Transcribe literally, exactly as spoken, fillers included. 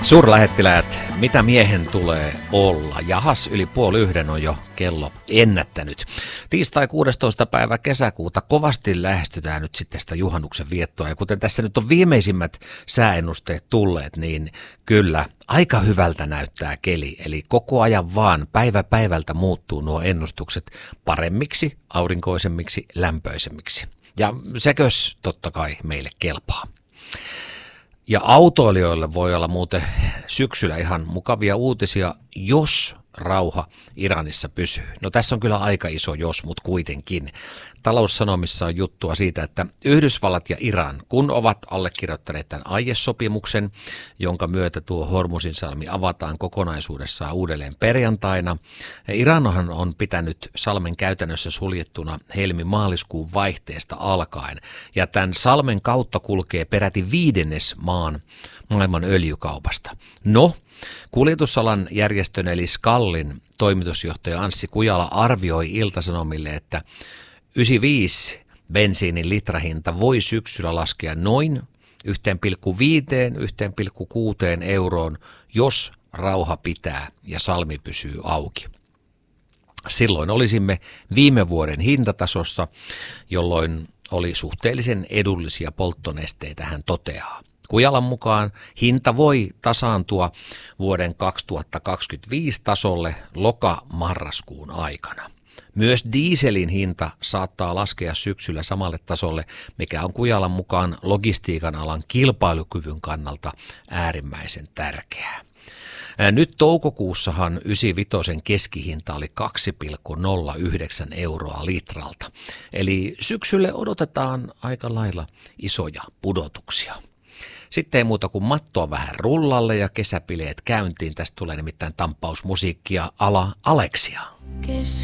Suurlähettiläät, mitä miehen tulee olla? Jahas, yli puoli yhden on jo kello ennättänyt. Tiistai kuudestoista päivä kesäkuuta, kovasti lähestytään nyt sitten sitä juhannuksen viettoa. Ja kuten tässä nyt on viimeisimmät sääennusteet tulleet, niin kyllä aika hyvältä näyttää keli. Eli koko ajan vaan päivä päivältä muuttuu nuo ennustukset paremmiksi, aurinkoisemmiksi, lämpöisemmiksi. Ja sekös totta kai meille kelpaa. Ja autoilijoille voi olla muuten syksyllä ihan mukavia uutisia, jos rauha Iranissa pysyy. No tässä on kyllä aika iso jos, mutta kuitenkin. Taloussanomissa on juttua siitä, että Yhdysvallat ja Iran, kun ovat allekirjoittaneet tämän aiesopimuksen, jonka myötä tuo Hormuzin salmi avataan kokonaisuudessaan uudelleen perjantaina. Iranhan on pitänyt salmen käytännössä suljettuna helmi-maaliskuun vaihteesta alkaen, ja tämän salmen kautta kulkee peräti viidennes maan maailman öljykaupasta. No, kuljetusalan järjestön eli Skallin toimitusjohtaja Anssi Kujala arvioi Ilta-Sanomille, että yhdeksänkymmentäviisi bensiinin litrahinta voi syksyllä laskea noin yksi pilkku viisi - yksi pilkku kuusi euroon, jos rauha pitää ja salmi pysyy auki. Silloin olisimme viime vuoden hintatasossa, jolloin oli suhteellisen edullisia polttonesteitä, hän toteaa. Kujalan mukaan hinta voi tasaantua vuoden kaksituhattakaksikymmentäviisi tasolle loka-marraskuun aikana. Myös dieselin hinta saattaa laskea syksyllä samalle tasolle, mikä on Kujalan mukaan logistiikan alan kilpailukyvyn kannalta äärimmäisen tärkeää. Nyt toukokuussahan yhdeksänkymmentäviisi keskihinta oli kaksi pilkku nolla yhdeksän euroa litralta, eli syksylle odotetaan aika lailla isoja pudotuksia. Sitten ei muuta kuin mattoa vähän rullalle ja kesäpileet käyntiin. Tästä tulee nimittäin tamppausmusiikkia ala Aleksia. Kes